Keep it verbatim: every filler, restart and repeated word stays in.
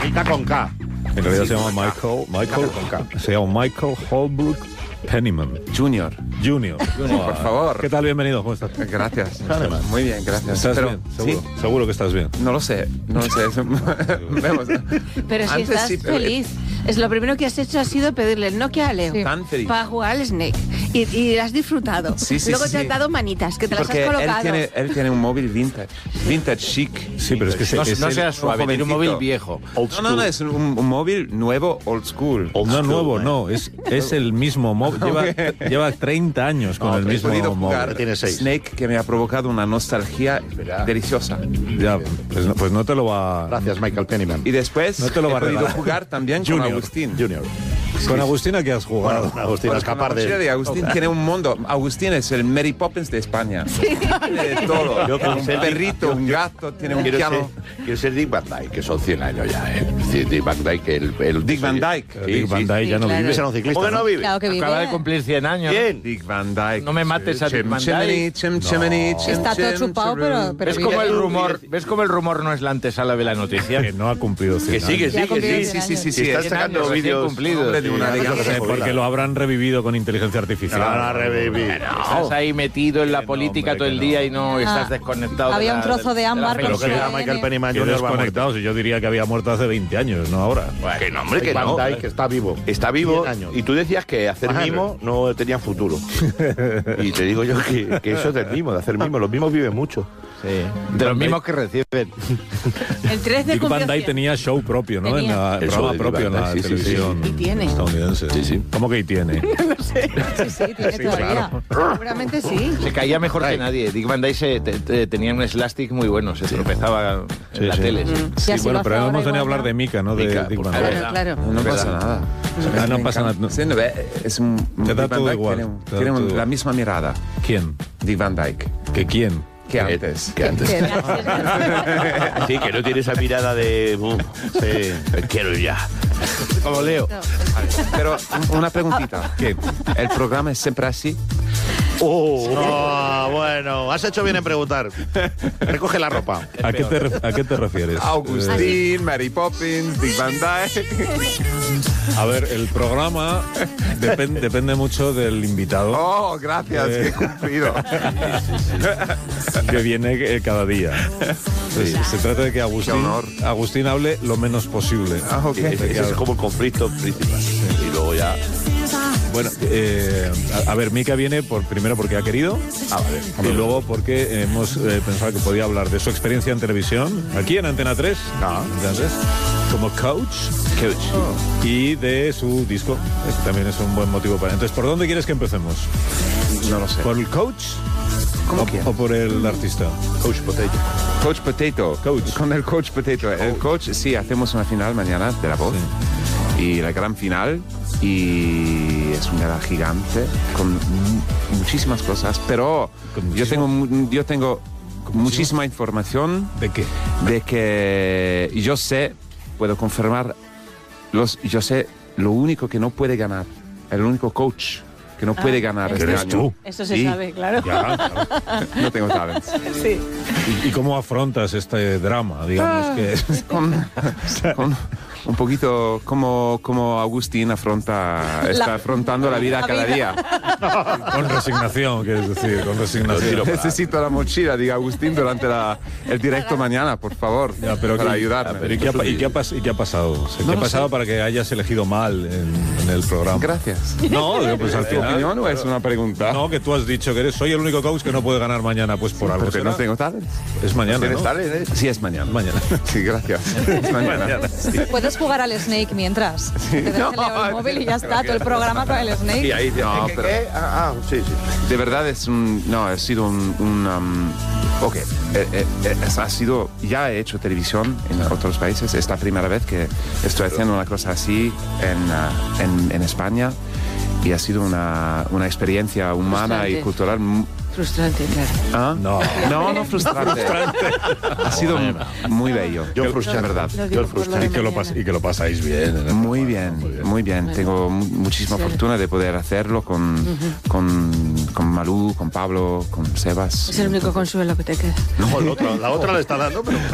Milka con K. En realidad se llama Michael, Michael, se llama Michael Holbrook Penniman. Junior. Junior. Junior, por favor. ¿Qué tal? Bienvenido. ¿Cómo estás? Gracias. Además. Muy bien, gracias. ¿Estás Pero, bien? ¿Seguro? ¿sí? Seguro que estás bien. No lo sé, no lo sé. Vemos. Pero si Antes estás sí, pero- feliz. Es lo primero que has hecho ha sido pedirle el Nokia a Leo Tan feliz. para jugar al Snake. Y, y has disfrutado. Sí, sí, Luego sí. te has dado manitas, que te las has Porque él colocado. tiene, él tiene un móvil vintage. Vintage chic. Sí, pero es que se- No, es no el- seas suave, tiene un jovencito. móvil viejo. Old No, no, no, es un, un móvil nuevo, old school. Old no school, nuevo, man. no, es, es el mismo móvil. Lleva, lleva treinta años con No, el he mismo podido móvil. jugar Tiene seis. Snake, que me ha provocado una nostalgia deliciosa. Ya, pues, no, pues no te lo va. Gracias, Michael Penniman. Y después No te lo va he a podido regalar. jugar también Junior. con Agustín. Junior. Con Agustina que has jugado. Bueno, Agustín, Pues escapar con la mochila de... de Agustín tiene un mundo. Agustín es el Mary Poppins de España. Tiene de todo. Yo quiero un ser- perrito, un gato, tiene un Quiero ser, piano. quiero ser Dick Van Dyke, que son cien años ya, ¿eh? Sí, Dick Van Dyke, el... el Dick Van Dyke. Dick Sí, Van sí. Dyke ya no Sí, claro. vive. Ese era un ciclista, ¿Cómo que no vive? Claro que vive. Acaba de cumplir cien años. ¿Quién? Dick Van Dyke. No me mates a Dick Chim, Van chimney, Dyke. chim, chimney, chim, Está todo chim, chupado, churru. pero, pero ¿Ves vive. cómo el rumor, ¿Ves cómo el rumor no es la antesala de la noticia? Que no ha cumplido cien Que sí, que años. sí, Ya que cumplió sí. cien Sí, sí, sí, Si sí. están es- sacando años recién vídeos... cumplidos. Hombre de una Sí, elegancia. Eh, porque lo habrán revivido con inteligencia artificial. No, no, revivir. Estás ahí metido en la Que no, política hombre, todo que el no. día y no estás Ah, desconectado. de había la- un trozo de la ámbar Pero con que su era felicidad. Michael Penniman Que Junior va muerto. desconectados. Y yo diría que había muerto hace veinte años, no ahora. Que no, hombre, que Van no. Dyke está vivo. Está vivo cien años. y tú decías que hacer Ajá, mimo no tenía futuro. Y te digo yo que, que eso es del mimo, de hacer mimo. Los mimos viven mucho. Sí, de los mismos que reciben. El trece Dick cumplió Van Dyke cien. tenía show propio, ¿no? Tenía. En la, El programa show de Dick propio en Van la Dyke, sí, sí, sí. televisión Y tiene. estadounidense. Sí, sí. ¿Cómo que y tiene? Sí, sí, tiene Sí, todavía. Seguramente sí. Se caía mejor que nadie. Dick Van Dyke se- te- te- tenía un slastic muy bueno, se tropezaba en Sí, la sí. tele. sí. Mm. Sí, Y así bueno, lo pero hace hemos ahora venido a igual, hablar ¿no? de Mika, ¿no? De Mika, Dick por Van favor. Dyke. Claro, claro. No Es pasa verdad. nada. Ah, no pasa nada. Sí, no, eh, es un, Te da Dick Van todo Dyke igual, Tiene, un- te da tiene un- todo la igual. misma mirada. ¿Quién? Dick Van Dyke. ¿Que quién? Que antes. Que antes. Que- Sí, que no tiene esa mirada de... "Bum, sí, quiero ya". Como Leo. Pero un- una preguntita. ¿Qué? ¿El programa es siempre así? Oh, no, bueno, has hecho bien en preguntar. Recoge la ropa. ¿A qué, te, ref- ¿A qué te refieres? Agustín, Mary Poppins, Dick Van Dyke. A ver, el programa depen- depende mucho del invitado Oh, gracias, Eh. qué cumplido. que viene eh, cada día. Sí, se trata de que Qué Agustín, honor. Agustín hable lo menos posible. Ah, ok. Ese, ese es como el conflicto principal. Y luego ya... Bueno, eh, a, a ver, Mika viene por primero porque ha querido Ah, vale. y luego porque hemos eh, pensado que podía hablar de su experiencia en televisión, aquí en Antena tres, No. Antena tres, como coach, y de su disco. Este también es un buen motivo para... Entonces, ¿por dónde quieres que empecemos? No lo sé. ¿Por el coach ¿Cómo o, quieres? o por el artista? Coach Potato. Coach Potato. Coach. Con el Coach Potato. El coach, sí, hacemos una final mañana de La Voz. Y la gran final. Y es una gala gigante con mu- muchísimas cosas. Pero Con yo muchísimo- tengo, mu- yo tengo muchísima información ¿De qué? de que yo sé, puedo confirmar, los, yo sé lo único que no puede ganar. El único coach que no puede ganar ¿eres este eres año. tú? Eso se Sí. sabe, claro. Ya, claro. No tengo talento. Sí. ¿Y, y cómo afrontas este drama, digamos, Ah. que es? con, con un poquito como, como Agustín afronta, está La- afrontando la vida la cada vida. día. Con resignación, quieres decir, con resignación. Necesito la mochila, diga Agustín, durante la, el directo mañana, por favor, Ya, pero para ¿qué- ayudarme. pero ¿y, qué ha, pa- y qué ha pas- y qué ha pasado? O sea, ¿Qué No ha lo pasado sé. para que hayas elegido mal en, en el programa? Gracias. No, pues al ¿Tu opinión final... o es una pregunta? No, que tú has dicho que eres, soy el único coach que no puede ganar mañana, pues por algo porque será. no tengo talento. Es mañana, ¿Tienes ¿no? talent, eh? Sí, es mañana. Mañana. Sí, gracias. Es mañana. Mañana. Puedes jugar al Snake mientras. Te das No, el Leo el móvil y ya está, todo el programa con el Y Snake. ahí dice, No, ¿qué, pero- qué? Ah, ah, sí, sí. De verdad es un... No, ha sido un... un, um, ok, eh, eh, eh, ha sido... Ya he hecho televisión en otros países. Es la primera vez que estoy haciendo una cosa así en, uh, en, en España. Y ha sido una, una experiencia humana y Frustrante. cultural... mu- Frustrante, claro. ¿Ah? No. No, no frustrante. Ha sido muy bello. Yo de frustrante. verdad. Lo Yo digo el por lo frustrante. de Y que, lo mañana. pas- y que lo pasáis bien. en el Muy programa. bien, muy bien. Tengo mu- muchísima Sí. fortuna de poder hacerlo con, con, con Malú, con Pablo, con Sebas. Es el único consuelo que te queda. No, la otra, la otra le está dando, pero...